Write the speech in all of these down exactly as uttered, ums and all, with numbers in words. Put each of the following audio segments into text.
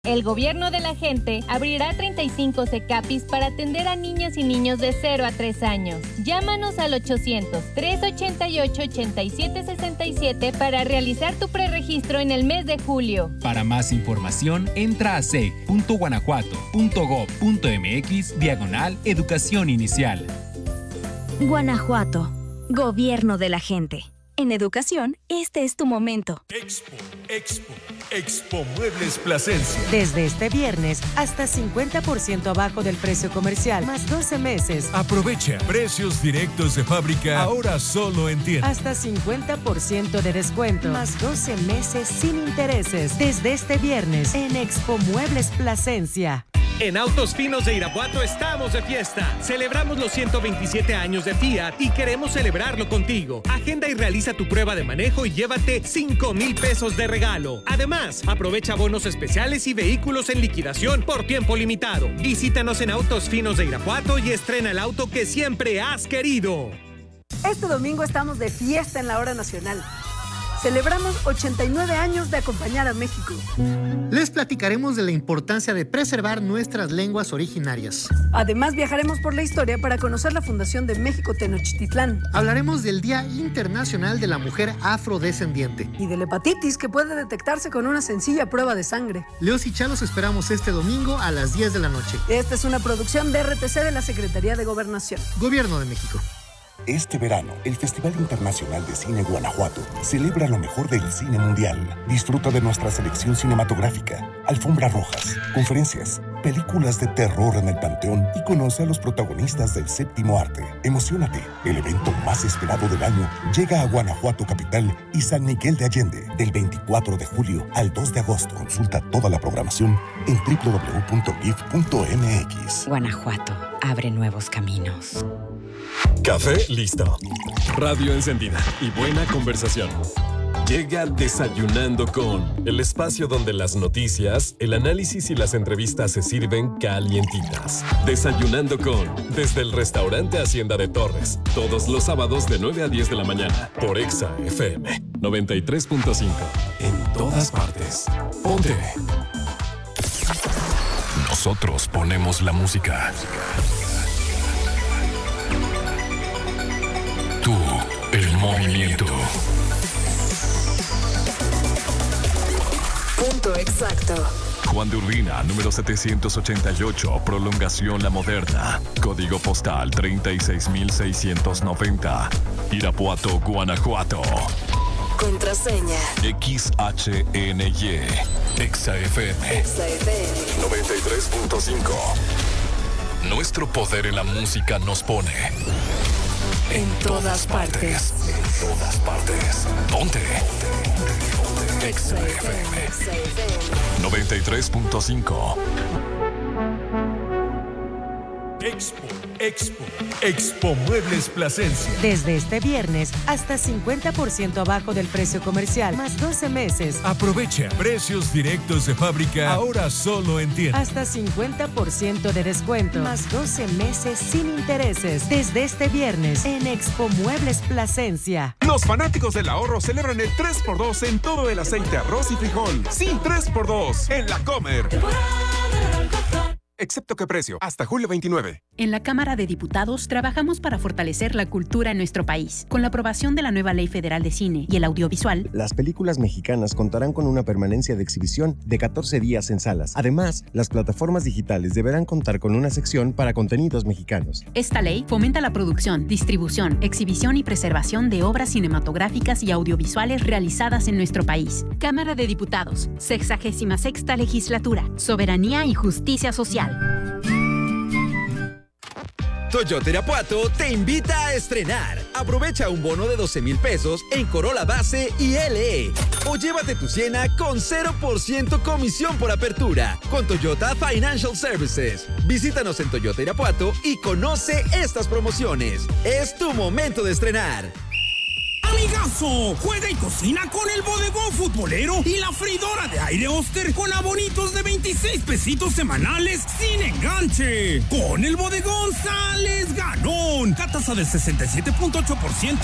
El gobierno de la gente abrirá treinta y cinco CECAPIS para atender a niñas y niños de cero a tres años. Llámanos al ochocientos, trescientos ochenta y ocho, ochenta y siete sesenta y siete para realizar tu preregistro en el mes de julio. Para más información, entra a c e c punto guanajuato punto gob punto m x diagonal educación inicial. Guanajuato, gobierno de la gente. En educación, este es tu momento. Expo, Expo, Expo Muebles Plasencia. Desde este viernes, hasta cincuenta por ciento abajo del precio comercial, más doce meses. Aprovecha precios directos de fábrica, ahora solo en tienda. Hasta cincuenta por ciento de descuento, más doce meses sin intereses. Desde este viernes, en Expo Muebles Plasencia. En Autos Finos de Irapuato estamos de fiesta. Celebramos los ciento veintisiete años de Fiat y queremos celebrarlo contigo. Agenda y realiza tu prueba de manejo y llévate cinco mil pesos de regalo. Además, aprovecha bonos especiales y vehículos en liquidación por tiempo limitado. Visítanos en Autos Finos de Irapuato y estrena el auto que siempre has querido. Este domingo estamos de fiesta en la Hora Nacional. Celebramos ochenta y nueve años de acompañar a México. Les platicaremos de la importancia de preservar nuestras lenguas originarias. Además, viajaremos por la historia para conocer la fundación de México Tenochtitlán. Hablaremos del Día Internacional de la Mujer Afrodescendiente. Y de la hepatitis, que puede detectarse con una sencilla prueba de sangre. Leos y Chalos esperamos este domingo a las diez de la noche. Esta es una producción de R T C de la Secretaría de Gobernación. Gobierno de México. Este verano, el Festival Internacional de Cine Guanajuato celebra lo mejor del cine mundial. Disfruta de nuestra selección cinematográfica, alfombras rojas, conferencias, películas de terror en el Panteón y conoce a los protagonistas del séptimo arte. Emociónate, el evento más esperado del año llega a Guanajuato Capital y San Miguel de Allende del veinticuatro de julio al dos de agosto. Consulta toda la programación en doble u doble u doble u punto gif punto m x. Guanajuato, abre nuevos caminos. Café listo. Radio encendida y buena conversación. Llega Desayunando con, el espacio donde las noticias, el análisis y las entrevistas se sirven calientitas. Desayunando con, desde el restaurante Hacienda de Torres, todos los sábados de nueve a diez de la mañana, por Exa F M noventa y tres punto cinco. En todas partes. Ponte. Nosotros ponemos la música. Tú, el movimiento. Punto exacto. Juan de Urbina, número setecientos ochenta y ocho, prolongación La Moderna. Código postal treinta y seis mil seiscientos noventa. Irapuato, Guanajuato. Contraseña. X H N Y. Exa F M. Exa F M. noventa y tres punto cinco. Nuestro poder en la música nos pone... En todas partes. En todas partes. Ponte. Exa F M noventa y tres punto cinco. Expo, Expo, Expo Muebles Plasencia. Desde este viernes, hasta cincuenta por ciento abajo del precio comercial, más doce meses. Aprovecha precios directos de fábrica, ahora solo en tienda. Hasta cincuenta por ciento de descuento, más doce meses sin intereses. Desde este viernes, en Expo Muebles Plasencia. Los fanáticos del ahorro celebran el tres por dos en todo el aceite, arroz y frijol. Sí, tres por dos en La Comer. Excepto qué precio, hasta julio veintinueve. En la Cámara de Diputados trabajamos para fortalecer la cultura en nuestro país. Con la aprobación de la nueva Ley Federal de Cine y el Audiovisual, las películas mexicanas contarán con una permanencia de exhibición de catorce días en salas. Además, las plataformas digitales deberán contar con una sección para contenidos mexicanos. Esta ley fomenta la producción, distribución, exhibición y preservación de obras cinematográficas y audiovisuales realizadas en nuestro país. Cámara de Diputados, sexagésima sexta legislatura, soberanía y justicia social. Toyota Irapuato te invita a estrenar. Aprovecha un bono de doce mil pesos en Corolla Base y L E. O llévate tu Siena con cero por ciento comisión por apertura con Toyota Financial Services. Visítanos en Toyota Irapuato y conoce estas promociones. Es tu momento de estrenar. Amigazo, juega y cocina con el bodegón futbolero y la freidora de aire Oster con abonitos de veintiséis pesitos semanales sin enganche. Con el bodegón sales ganón. Tasa del sesenta y siete punto ocho por ciento.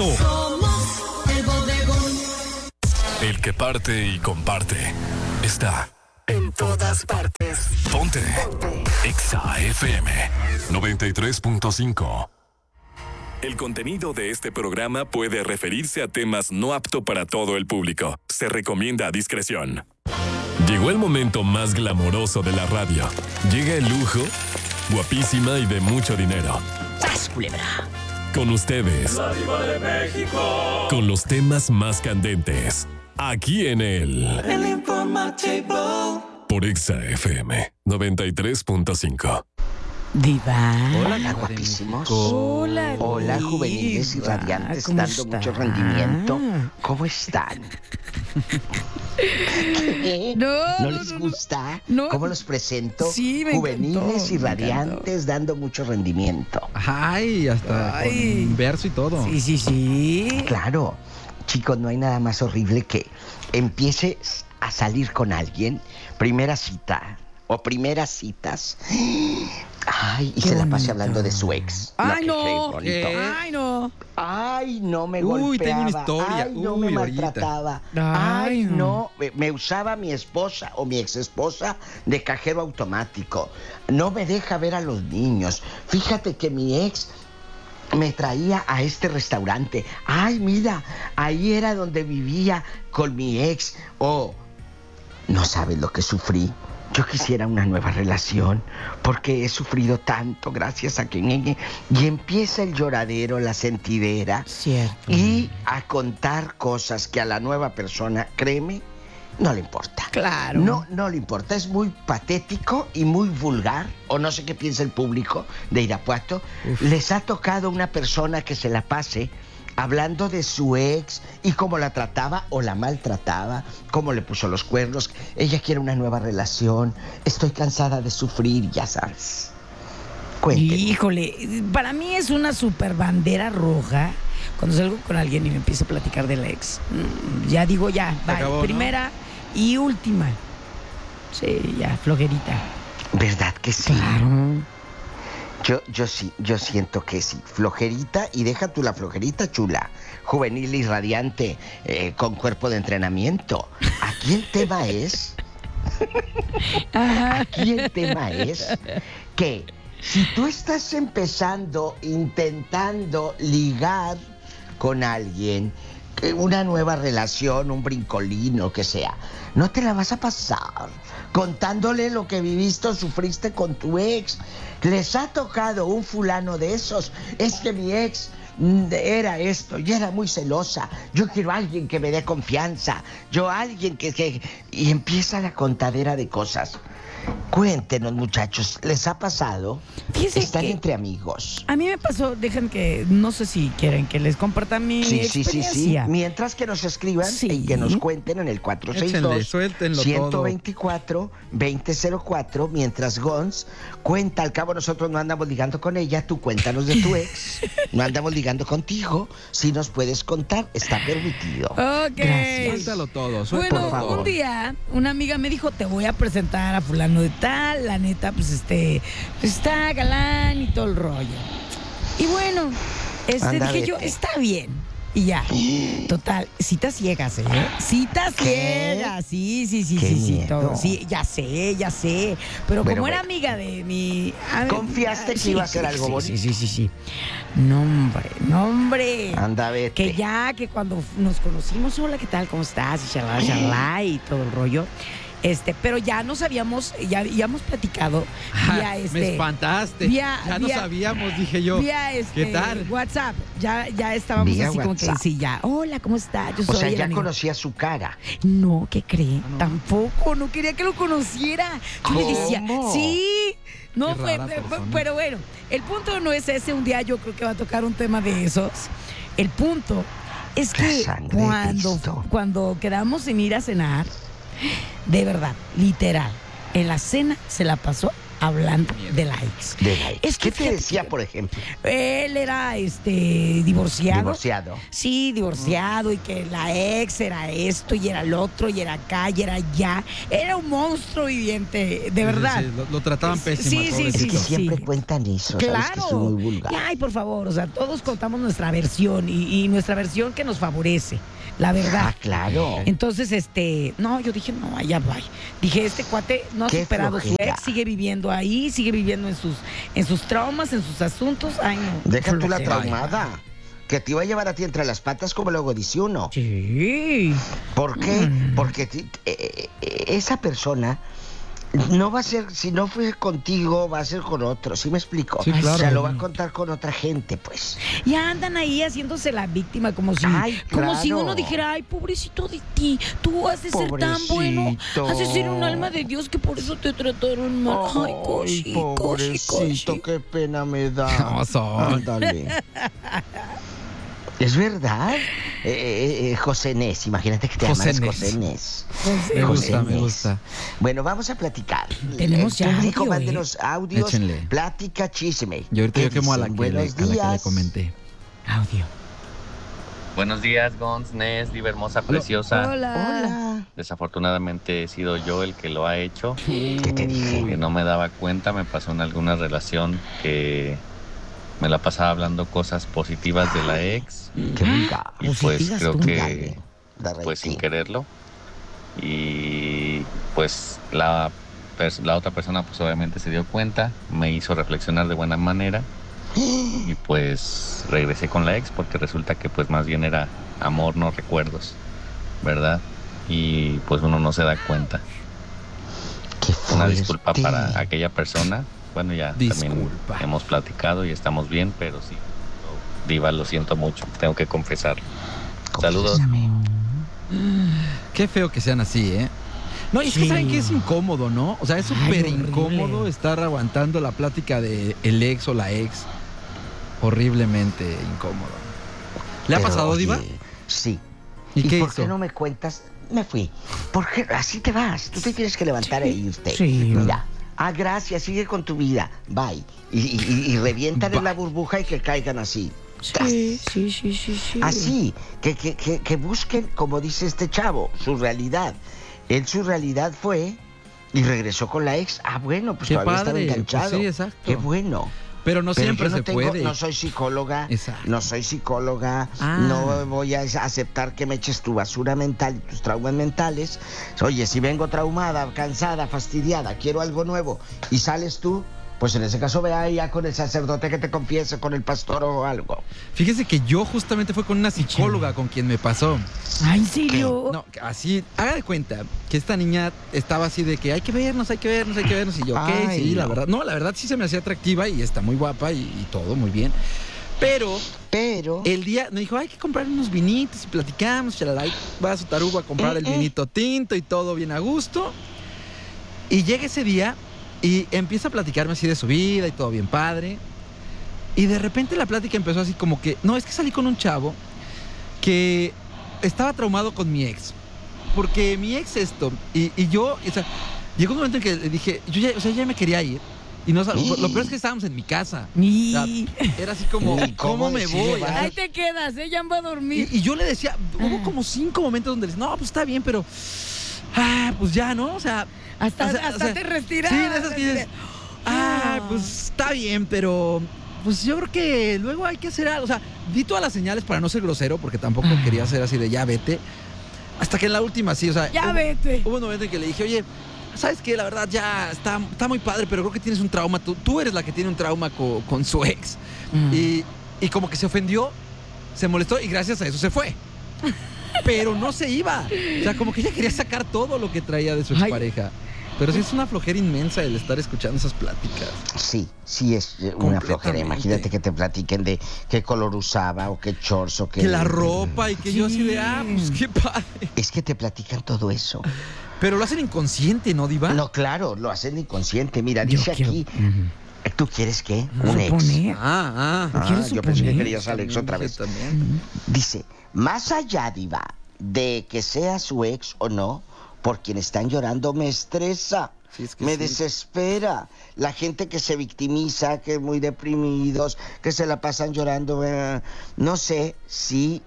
Somos el bodegón. El que parte y comparte está En todas partes. Ponte. Ponte. Exa F M noventa y tres punto cinco. El contenido de este programa puede referirse a temas no apto para todo el público. Se recomienda discreción. Llegó el momento más glamoroso de la radio. Llega el lujo, guapísima y de mucho dinero. ¡Sas, culebra! Con ustedes. ¡La Diva de México! Con los temas más candentes. Aquí en el... El Informativo. Por Exa F M noventa y tres punto cinco. Diva. Hola, guapísimos. Hola, Hola, juveniles y radiantes, dando está? mucho rendimiento. ¿Cómo están? ¿Qué? No, ¿No no, les no, gusta? no. ¿Cómo los presento? Sí, me Juveniles encantó, y me radiantes, dando mucho rendimiento. Ay, hasta Ay. con verso y todo. Sí, sí, sí. Claro. Chicos, no hay nada más horrible que empieces a salir con alguien, primera cita o primeras citas. Ay, y Qué se la bonito. pase hablando de su ex. Ay, No, no. qué bonito. ¿Qué? Ay, no. Ay, no me Uy, golpeaba. tengo una historia. Ay, no Uy, me ahorita. maltrataba. Ay, Ay, no. no. Me, me usaba mi esposa o mi exesposa de cajero automático. No me deja ver a los niños. Fíjate que mi ex me traía a este restaurante. Ay, mira, ahí era donde vivía con mi ex. Oh, no sabes lo que sufrí. Yo quisiera una nueva relación porque he sufrido tanto gracias a que ñeñe. Y empieza el lloradero, la sentidera. Cierto. Y a contar cosas que a la nueva persona, créeme, no le importa. Claro. No, no le importa. Es muy patético y muy vulgar. O no sé qué piensa el público de Irapuato. Uf. Les ha tocado una persona que se la pase hablando de su ex y cómo la trataba o la maltrataba, cómo le puso los cuernos. Ella quiere una nueva relación. Estoy cansada de sufrir, ya sabes. Cuénteme. Híjole, para mí es una super bandera roja cuando salgo con alguien y me empieza a platicar del ex. Mm, Ya digo ya, bye. Acabó, Primera ¿no? y última. Sí, ya, flojerita. ¿Verdad que sí? Claro. Yo, yo sí, yo siento que sí. Flojerita, y deja tú la flojerita, chula. Juvenil y radiante, eh, con cuerpo de entrenamiento. Aquí el tema es... Aquí el tema es que si tú estás empezando, intentando ligar con alguien, una nueva relación, un brincolín, lo que sea, no te la vas a pasar contándole lo que viviste o sufriste con tu ex. Les ha tocado un fulano de esos. Es que mi ex era esto, y era muy celosa. Yo quiero a alguien que me dé confianza. Yo a alguien que, que... Y empieza la contadera de cosas. Cuéntenos, muchachos, ¿les ha pasado? Fíjense Están que entre amigos. A mí me pasó, dejen que, no sé si quieren que les comparta mi Sí, sí, sí, sí. experiencia. Mientras que nos escriban Sí. y que nos cuenten en el cuatro seis Échenle, dos, suéltenlo uno dos cuatro, dos cero cero cuatro, mientras Gons cuenta. Al cabo nosotros no andamos ligando con ella, tú cuéntanos de tu ex. No andamos ligando contigo. Si nos puedes contar, está permitido. Ok. Gracias. Suéltalo todo, suéltalo Bueno, por favor. un día una amiga me dijo, te voy a presentar a fulano de tal, la neta, pues este, pues, está galán y todo el rollo. Y bueno, este Anda, dije yo, vete. está bien. Y ya. Total, citas ciegas, ¿eh? Citas ¿Qué? ciegas, sí, sí, sí, Qué sí, sí, miedo. todo. Sí, ya sé, ya sé. Pero Bueno, como era bueno. amiga de mi... a ver, ¿Confiaste que sí, iba a ser sí, algo sí, bonito? Sí, sí, sí, sí. No, hombre, no, hombre. Anda, vete. Que ya, que cuando nos conocimos, hola, ¿qué tal? ¿Cómo estás? Y charla, charla, y todo el rollo. Este, pero ya nos habíamos, ya habíamos platicado vía Ah, este. me espantaste. Vía, ya no vía- sabíamos, dije yo. Vía este, ¿Qué tal? WhatsApp. Ya, ya estábamos Vía así como que WhatsApp. sí, ya. Hola, ¿cómo está? Yo O soy sea, el ya amigo. conocía su cara. No, ¿qué cree? Tampoco, no quería que lo conociera. Yo le decía, ¿Cómo? sí. No Qué fue, rara fue- persona. pero bueno, el punto no es ese. Un día yo creo que va a tocar un tema de esos. El punto es La que sangre de cuando, Cristo. cuando quedamos en ir a cenar, de verdad, literal, en la cena se la pasó hablando de la ex. De la ex. Es que ¿Qué te decía, por ejemplo? Él era este divorciado. Divorciado. Sí, divorciado, y que la ex era esto, y era el otro, y era acá, y era allá. Era un monstruo viviente, de verdad. Sí, sí, lo, lo trataban pésimo. Sí, sí, sí, sí. Siempre cuentan eso, Claro. sabes que soy muy vulgar. Y, ay, por favor, o sea, todos contamos nuestra versión y, y nuestra versión que nos favorece, la verdad. Ah, claro. Entonces, este, no, yo dije, no, allá va. Dije, este cuate no ha Qué superado su flojera. ex, sigue viviendo ahí, sigue viviendo en sus, en sus traumas, en sus asuntos. Ay, no. Deja tú la flojera. traumada. Que te iba a llevar a ti entre las patas, como luego dice uno. Sí. ¿Por qué? Mm. Porque ti- eh, eh, esa persona no va a ser, si no fue contigo, va a ser con otro. ¿Sí me explico? Sí, claro. O sea, lo va a contar con otra gente, pues. Y andan ahí haciéndose la víctima, como si, Ay, como si claro. uno dijera, ay, pobrecito de ti, tú has de ser tan bueno, Pobrecito. has de ser un alma de Dios que por eso te trataron mal. Ay, coshi, coshi, pobrecito, coshi. qué pena me da. Oso. Ándale. ¿Es verdad? Eh, eh, José Nes, imagínate que te José llamas Nes. José Nes. Me José gusta, me Nes. gusta. Bueno, vamos a platicar. Tenemos El ya público, audio, mándenos audios, Échenle. plática, chisme. Yo ahorita ¿Qué yo quemo a la, dicen? que le, a Buenos la que le días. comenté. Audio. Buenos días, Gons, Nes, Diva hermosa, preciosa. Hola. Hola. Desafortunadamente he sido yo el que lo ha hecho. ¿Qué te dije? Que no me daba cuenta, me pasó en alguna relación que me la pasaba hablando cosas positivas de la ex. Qué vulgar. Y pues Positivas creo tú. que, Dale, dale, pues sí. sin quererlo. Y pues la, pers- la otra persona pues obviamente se dio cuenta, me hizo reflexionar de buena manera. Y pues regresé con la ex porque resulta que pues más bien era amor, no recuerdos, ¿verdad? Y pues uno no se da cuenta. Qué Una fuerte. disculpa para aquella persona. Bueno, ya también Disculpa. hemos platicado y estamos bien, pero sí, Diva, lo siento mucho, tengo que confesar. Saludos. Qué feo que sean así, ¿eh? No, y es que Sí. saben que es incómodo, ¿no? O sea, es Ay, súper horrible. incómodo estar aguantando la plática de el ex o la ex. Horriblemente incómodo. ¿Le ha Pero, pasado, oye, Diva? Sí. ¿Y, qué por hizo? qué no me cuentas? Me fui. Porque así te vas. Tú te tienes que levantar e irte. Sí. Mira. Ah, gracias. Sigue con tu vida. Bye. Y, y, y revientan en la burbuja y que caigan así. Sí, sí, sí, sí, sí. Así. Que, que, que, que busquen, como dice este chavo, su realidad. Él su realidad fue y regresó con la ex. Ah, bueno, pues Qué todavía estaba padre, enganchado. pues sí, exacto. Qué bueno. Pero no Pero siempre yo no se tengo- puede. No soy psicóloga, Exacto. no soy psicóloga, Ah. no voy a aceptar que me eches tu basura mental y tus traumas mentales. Oye, si vengo traumada, cansada, fastidiada, quiero algo nuevo y sales tú, pues en ese caso ve ahí ya con el sacerdote que te confiese, con el pastor o algo. Fíjese que yo justamente fue con una psicóloga con quien me pasó. Ay, ¿en serio? No, así, haga de cuenta que esta niña estaba así de que hay que vernos, hay que vernos, hay que vernos. Y yo, ok, Ay, sí, la no. verdad. No, la verdad sí se me hacía atractiva y está muy guapa y, y todo, muy bien. Pero, Pero, el día me dijo, hay que comprar unos vinitos y platicamos, chalala, y va a su tarugo a comprar Eh, el eh. vinito tinto y todo bien a gusto. Y llega ese día y empieza a platicarme así de su vida y todo bien padre. Y de repente la plática empezó así como que, no, es que salí con un chavo que estaba traumado con mi ex. Porque mi ex esto, y, y yo, o sea, llegó un momento en que le dije, yo ya, o sea, ya me quería ir. Y no, sab- lo peor es que estábamos en mi casa. Y... O sea, era así como, ¿Y ¿cómo, cómo me decide, voy? va? Ahí te quedas, ella va a dormir. Y, y yo le decía, hubo como cinco momentos donde le decía, no, pues está bien, pero, ah, pues ya, ¿no? O sea, Hasta, o sea, hasta o sea, te retirabas. sí, de esas que dices, ah, pues está bien, pero pues yo creo que luego hay que hacer algo. O sea, di todas las señales para no ser grosero, porque tampoco quería ser así de ya vete. Hasta que en la última sí, o sea, Ya hubo, vete. hubo un momento en que le dije, oye, ¿sabes qué? La verdad ya está, está muy padre, pero creo que tienes un trauma. Tú, tú eres la que tiene un trauma co- con su ex. Mm. Y, y como que se ofendió, se molestó y gracias a eso se fue. Pero no se iba. O sea, como que ella quería sacar todo lo que traía de su Ay. expareja. Pero sí es una flojera inmensa el estar escuchando esas pláticas. sí, sí es eh, una flojera. Completamente. Imagínate que te platiquen de qué color usaba o qué shorts o qué... Que la ropa y que yo así de, ah, pues qué padre. Es que te platican todo eso. Pero lo hacen inconsciente, ¿no, Diva? No, claro, lo hacen inconsciente. Mira, Yo dice quiero- aquí, Ujú. ¿tú quieres qué? Un ex. Suponer. Ah, ah. Ah, quiero yo pensé que suponer. querías al ex otra vez. También. Dice, más allá, Diva, de que sea su ex o no, por quien están llorando me estresa. Sí, es que Me sí. desespera la gente que se victimiza, que es muy deprimidos, que se la pasan llorando. eh, No sé si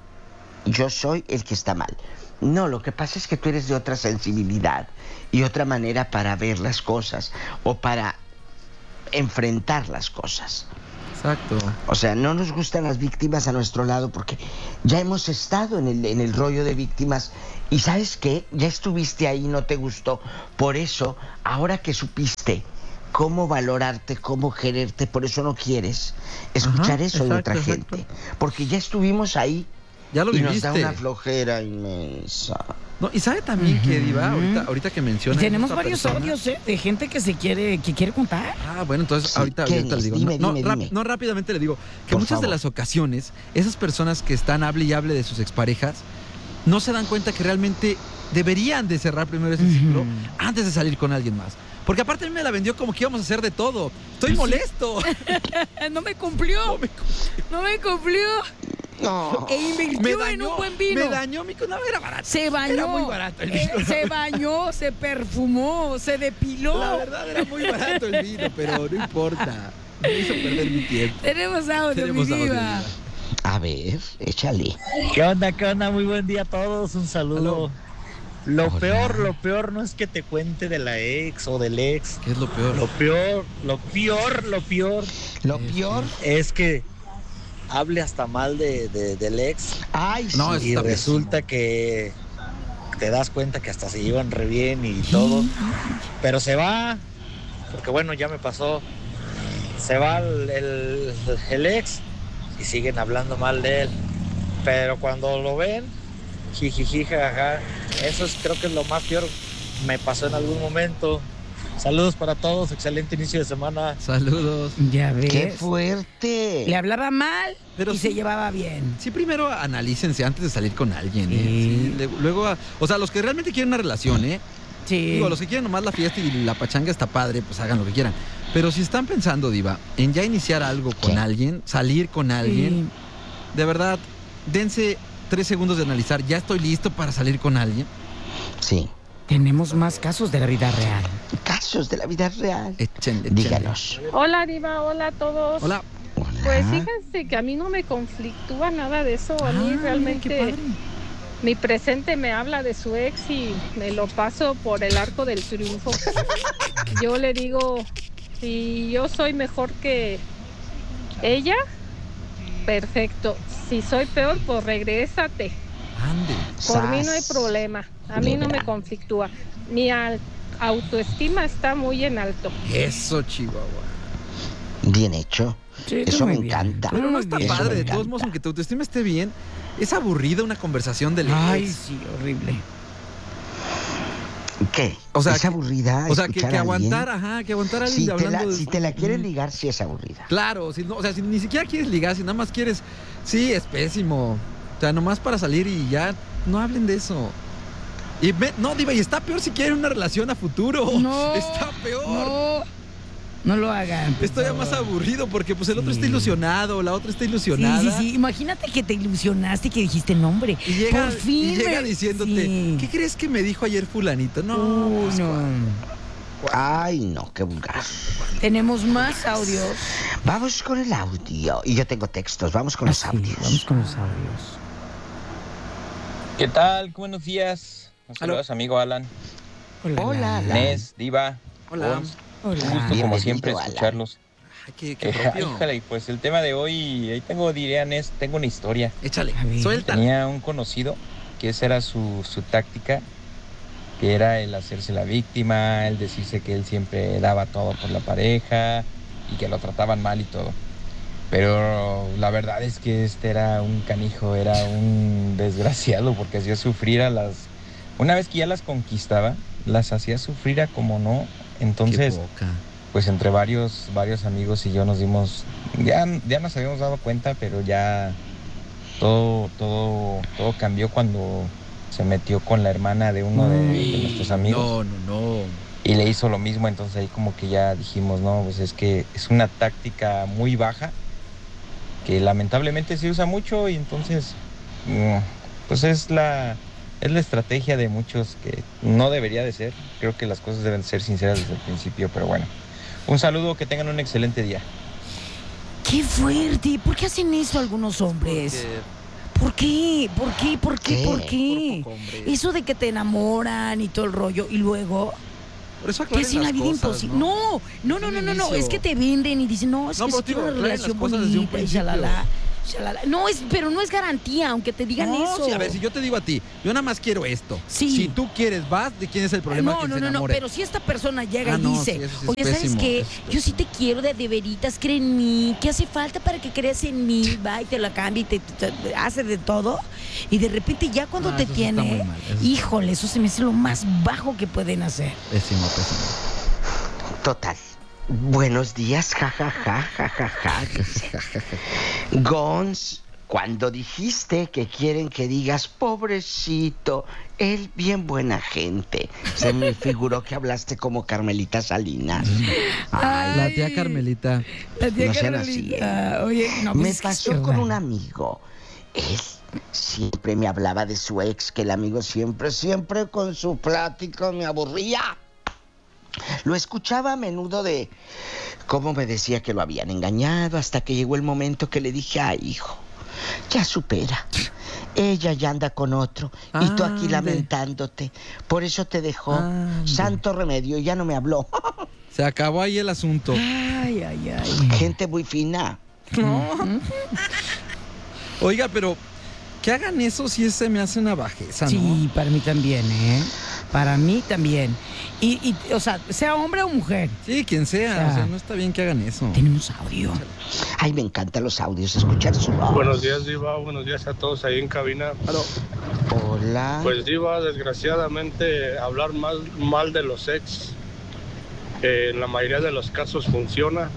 yo soy el que está mal. No, lo que pasa es que tú eres de otra sensibilidad y otra manera para ver las cosas o para enfrentar las cosas. Exacto. O sea, no nos gustan las víctimas a nuestro lado porque ya hemos estado en el, en el rollo de víctimas y ¿sabes qué? Ya estuviste ahí, no te gustó. Por eso, ahora que supiste cómo valorarte, cómo quererte, por eso no quieres escuchar Ajá, eso de exacto, otra exacto. gente. Porque ya estuvimos ahí Ya lo y viviste. nos da una flojera inmensa. No, y sabe también que, Diva, ahorita, ahorita que Y menciona. tenemos varios audios, ¿eh? De gente que se quiere, que quiere contar. Ah, bueno, entonces Sí, ahorita, ¿quién ahorita le es? digo. Dime, no, dime, no, rap- dime. no, rápidamente le digo que Por muchas de favor. las ocasiones, esas personas que están hable y hable de sus exparejas, no se dan cuenta que realmente deberían de cerrar primero ese ciclo antes de salir con alguien más. Porque aparte a mí me la vendió como que íbamos a hacer de todo. Estoy molesto. no me cumplió. No me No me cumplió. No. E invirtió Me en dañó, un buen vino. me dañó mi... No, era barato. Se bañó. Era muy barato el eh, vino. se bañó, se perfumó, se depiló. La verdad era muy barato el vino, pero no importa. Me hizo perder mi tiempo. Tenemos audio, Tenemos mi audio, diva. Diva. A ver, échale. ¿Qué onda, qué onda? Muy buen día a todos, un saludo. Lo Hola. peor, lo peor no es que te cuente de la ex o del ex. ¿Qué es lo peor? Lo peor, lo peor, lo peor Lo peor. es que hable hasta mal de, de- del ex Ay, No, sí. eso y está resulta que te das cuenta que hasta se llevan re bien y todo. Pero se va, porque bueno, ya me pasó. Se va el, el- el ex y siguen hablando mal de él. Pero cuando lo ven, jijiji, jajaja. Eso es, creo que es lo más peor. Me pasó en algún momento. Saludos para todos, excelente inicio de semana. Saludos. Ya ves. ¡Qué fuerte! Le hablaba mal Pero y sí- se llevaba bien. Sí, primero analícense antes de salir con alguien, ¿eh? Sí. Sí, le- luego, a- o sea, los que realmente quieren una relación, ¿eh? Sí. Digo, los que quieren nomás la fiesta y la pachanga está padre, pues hagan lo que quieran. Pero si están pensando, Diva, en ya iniciar algo con ¿Qué? alguien, salir con alguien, de verdad, dense tres segundos de analizar, ¿ya estoy listo para salir con alguien? Sí. Tenemos más casos de la vida real. Casos de la vida real. Échenle, échenle. Díganos. Hola Diva, hola a todos. Hola. Pues fíjense que a mí no me conflictúa nada de eso. A mí Ah, realmente qué padre. mi presente me habla de su ex y me lo paso por el arco del triunfo. Yo le digo, si yo soy mejor que ella, perfecto. Si soy peor, pues regrésate. Ande. Por mí no hay Sas. problema. A mí no me conflictúa. Mi al- autoestima está muy en alto. Eso, Chihuahua. Bien hecho. Sí, tú Eso me muy bien. encanta. Pero no está Eso me padre, de todos encanta. modos, aunque tu autoestima esté bien, es aburrida una conversación del Ay, ex. sí, horrible. ¿Qué? O sea, ¿Es que- aburrida? O sea, que, escuchar que a alguien? aguantar, ajá, que aguantar a alguien Si te, hablando la, de- si te la quieres ligar, sí es aburrida. Claro, si no, o sea, si ni siquiera quieres ligar, si nada más quieres, sí, es pésimo. O sea, nomás para salir y ya no hablen de eso. Y ve- no, Diva, y está peor si quieren una relación a futuro. No. Está peor. No. No lo hagan. por Esto ya favor. más aburrido porque pues el otro Sí. está ilusionado, la otra está Sí, ilusionada. sí, sí. Imagínate que te ilusionaste y que dijiste nombre. Y llega, Por fin. y llega me- diciéndote, Sí. ¿qué crees que me dijo ayer fulanito? No, Uy, pues, no. Ay, no, qué vulgar. Tenemos más audios. Vamos con el audio. Y yo tengo textos, vamos con Ah, los sí, audios. vamos con los audios. ¿Qué tal? Buenos días. Un saludo a su amigo Alan. Hola. Hola, Alan. Inés, Diva. Hola. Pons. Hola. Un gusto como Bienvenido, siempre Alan. escucharlos. Ay, qué, qué Eh, propio. híjole, pues el tema de hoy, ahí tengo, diría Inés, tengo una historia. Échale, A ver. suelta. Tenía un conocido que esa era su, su táctica, que era el hacerse la víctima, el decirse que él siempre daba todo por la pareja y que lo trataban mal y todo. Pero la verdad es que este era un canijo, era un desgraciado porque hacía sufrir a las... Una vez que ya las conquistaba, las hacía sufrir a como no. Entonces, Qué poca. pues entre varios, varios amigos y yo nos dimos... Ya, ya nos habíamos dado cuenta, pero ya todo, todo, todo cambió cuando se metió con la hermana de uno de, de nuestros amigos. No, no, no. Y le hizo lo mismo, entonces ahí como que ya dijimos, no, pues es que es una táctica muy baja, que lamentablemente se usa mucho y entonces, mm, pues es la, Es la estrategia de muchos que no debería de ser. Creo que las cosas deben ser sinceras desde el principio, pero bueno. Un saludo, que tengan un excelente día. ¡Qué fuerte! ¿Por qué hacen eso algunos hombres? ¿Por qué? ¿Por qué? ¿Por qué? ¿Por qué? ¿Por qué? Eso de que te enamoran y todo el rollo y luego... Por eso que es la vida imposible. No, no, no, no, no, no, es que te venden y dicen, no, es no, que si quiero una relación bonita y shalala. Shalala. No, es, pero no es garantía, aunque te digan no, eso. Sí, a ver, si yo te digo a ti, yo nada más quiero esto. Sí. Si tú quieres, vas, ¿de quién es el problema? No, que no, se no, enamore? no, pero si esta persona llega ah, y no, dice, sí, sí oye, ¿sabes pésimo, qué? Yo sí te quiero de de veritas, cree en mí. ¿Qué hace falta para que creas en mí? Va y te la cambia y te, te, te hace de todo. Y de repente ya cuando no, te eso tiene, sí está muy mal, eso híjole, eso se me hace lo más bajo que pueden hacer. Pésimo, pésimo. Total. Buenos días, jajaja, jajaja. Gons, cuando dijiste que quieren que digas, pobrecito, él bien buena gente, se me figuró que hablaste como Carmelita Salinas. Ay, la tía Carmelita. La tía no sean Carmelita. así. Oye, no, pues me es que pasó es con verdad. un amigo. Él siempre me hablaba de su ex, que el amigo siempre, siempre con su plática me aburría. Lo escuchaba a menudo de cómo me decía que lo habían engañado, hasta que llegó el momento que le dije, ay, hijo, ya supera. Ella ya anda con otro y tú aquí Ande. lamentándote. Por eso te dejó. Ande. Santo remedio, ya no me habló. Se acabó ahí el asunto. Ay, ay, ay. Gente muy fina. No. Oiga, pero que hagan eso sí se me hace una bajeza, ¿no? Sí, para mí también, ¿eh? Para mí también. Y, y, o sea, sea hombre o mujer. Sí, quien sea. O sea, o sea, no está bien que hagan eso. Tenemos audio. Ay, me encantan los audios, escuchar su voz. Buenos días, Diva. Buenos días a todos ahí en cabina. Hola. Pues, Diva, desgraciadamente, hablar mal, mal de los ex, eh, en la mayoría de los casos funciona.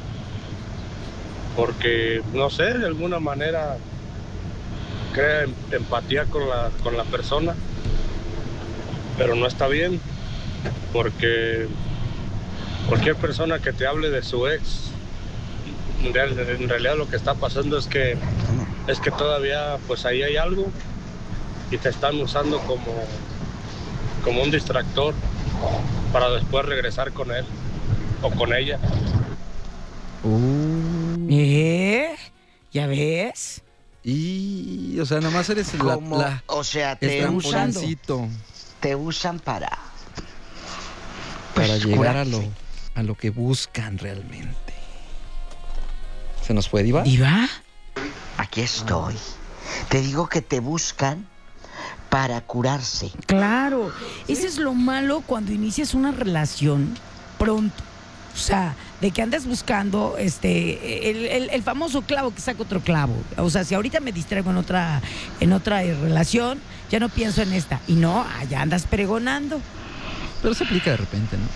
Porque, no sé, de alguna manera crea em- empatía con la, con la persona. Pero no está bien, porque cualquier persona que te hable de su ex, en, real- en realidad lo que está pasando es que es que todavía pues ahí hay algo y te están usando como, como un distractor para después regresar con él o con ella. Uh. ¿Eh? ¿Ya ves? Y, o sea, nomás eres la, Como, la- o sea, el te usan, trampolincito te usan para para pues, llegar a curarse. lo, a lo que buscan realmente. ¿Se nos fue, Diva? ¿Diva? Aquí estoy. Te digo que te buscan para curarse. Claro. Ese es lo malo cuando inicias una relación pronto. O sea, de que andas buscando este el, el, el famoso clavo que saca otro clavo. O sea, si ahorita me distraigo en otra, en otra eh, relación, ya no pienso en esta. Y no, allá andas pregonando. Pero se aplica de repente, ¿no?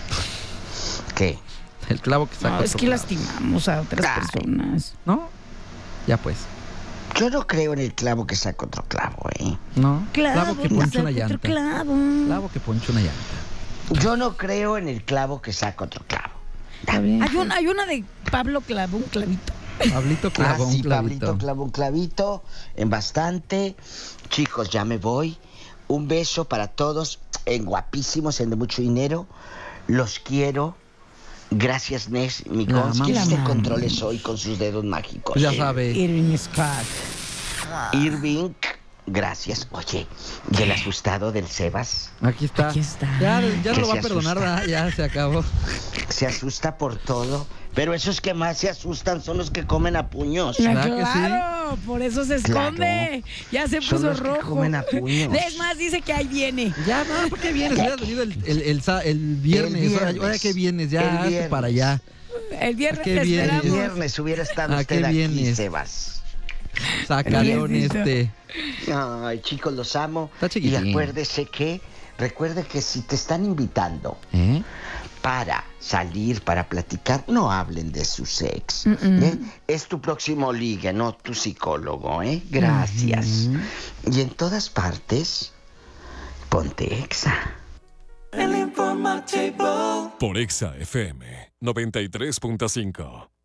¿Qué? El clavo que saca. No, es otro que clavo. lastimamos a otras Ay. personas. ¿No? Ya pues. Yo no creo en el clavo que saca otro clavo, ¿eh? No. Clavo, Clavo que que poncha una saca otro llanta. clavo. Clavo que poncha una llanta. Yo no creo en el clavo que saca otro clavo. Está bien. Hay, un, hay una de Pablo Clavo, un clavito. Pablito Ah, clavó sí, un clavito. Pablito clavó un clavito en bastante. Chicos, ya me voy. Un beso para todos, en guapísimos, en de mucho dinero. Los quiero. Gracias, Nes, mi La cons. ¿Quién amamos. te controles hoy con sus dedos mágicos? Pues ya eh? sabe. Irving Scott. Irving, gracias. Oye, ¿y el asustado del Sebas? Aquí está. Aquí está. Ya, ya Que no lo va se a perdonar, asusta. ¿verdad? Ya se acabó. Se asusta por todo. Pero esos que más se asustan son los que comen a puños. No, ¿Verdad que sí? claro, por eso se esconde. Ya se Son puso los que rojo. comen a puños. Es más, dice que ahí viene. Ya, no, ¿por qué vienes? Hubieras venido el, el, el, sa- el viernes. El Ahora, viernes. ahora que vienes, ya, El hazte viernes. para allá. El viernes ¿A qué te viene? El esperamos. viernes hubiera estado ¿A usted qué aquí, vienes? Sebas. Sacaleón Viernito. este. Ay, chicos, los amo. Está Y chiquitín. acuérdese que, recuerde que si te están invitando ¿Eh? para salir, para platicar, no hablen de sus ex. Mm-mm. ¿eh? Es tu próximo ligue, no tu psicólogo, ¿eh? Gracias. Y en todas partes, ponte Exa. El informativo. Por Exa F M noventa y tres punto cinco.